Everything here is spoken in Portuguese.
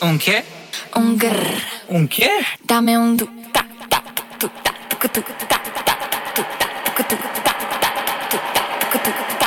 Un quê? Grrr. Um quê? Dame du ta ta tu ta tu ta ta ta tu ta tu ta ta tu ta tu ta